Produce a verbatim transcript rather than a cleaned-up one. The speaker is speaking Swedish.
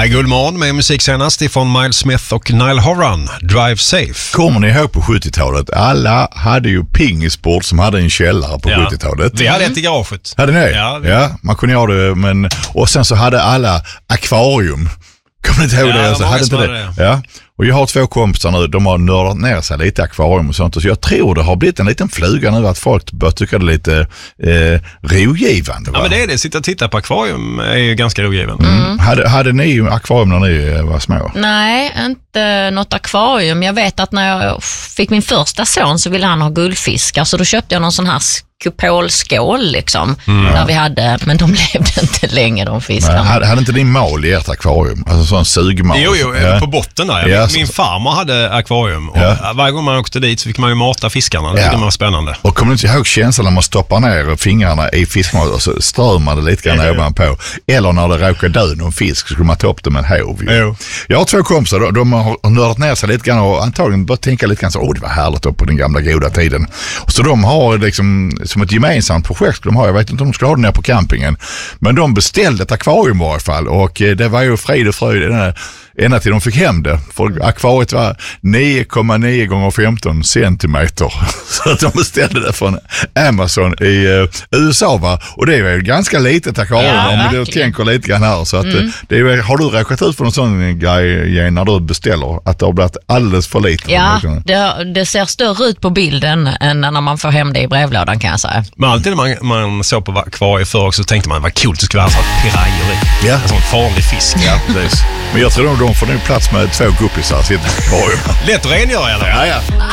Guldmorgon med musik senast ifrån Miles Smith och Nile Horan, Drive Safe. Kommer ni ihåg på sjuttiotalet? Alla hade ju pingisbord som hade en källare på Ja. sjuttiotalet. Vi hade ett i garaget. Hade ni? Ja, vi... ja, man kunde göra det, men och sen så hade alla akvarium. Kommer ni inte ihåg Ja, det? Alltså, många hade inte som det? hade det. Ja. Och jag har två kompisar nu, de har nördat ner sig lite i akvarium och sånt. Så jag tror det har blivit en liten fluga nu att folk börjar tycka det är lite eh, rogivande. Va? Ja, men det är det. Sitta och titta på akvarium är ju ganska rogivande. Mm. Hade, hade ni akvarium när ni var små? Nej, inte något akvarium. Jag vet att när jag fick min första son så ville han ha guldfiskar, så då köpte jag någon sån här kupolskål liksom, mm. där vi hade, men de levde inte länge, de fiskarna. Hade, hade inte din mal i ert akvarium? Alltså sån sugmal? Jo, jo, ja. på botten där. Ja, min, min farmor hade akvarium och ja. varje gång man åkte dit så fick man ju mata fiskarna. Det ja. tyckte man var spännande. Och kommer du inte ihåg känslan när man stoppar ner fingrarna i fiskmat och så strör man det lite grann ovanpå? Eller när det råkar dö någon fisk så skulle man ta upp det med en hov. Jo. Jag har två kompisar, de, de har nördat ner sig lite grann och antagligen bara tänka lite grann så, åh det var härligt upp på den gamla goda tiden. Så de har liksom som ett gemensamt projekt, de har, jag vet inte om de ska ha det ner på campingen, men de beställde ett akvarium i varje fall och det var ju frid och fröjd ända till de fick hem det. För akvariet var nio komma nio gånger femton centimeter. Så att de beställde det från Amazon i uh, U S A, va? Och det är ju ganska litet akvarium ja, om du tänker lite grann här. Så att, mm. det är, har du råkat ut för någon sån grej när du beställer? Att det har blivit alldeles för lite? Ja, det, det ser större ut på bilden än när man får hem det i brevlådan, kan jag säga. Men alltid när man, man såg på akvariet förr så tänkte man vad coolt det skulle vara att pirajer i. Ja. En sån farlig fisk. Ja, precis. Men jag tror att de får nu plats med två guppisar i sitt akvarium. Lätt att rengöra eller? Ja, ja.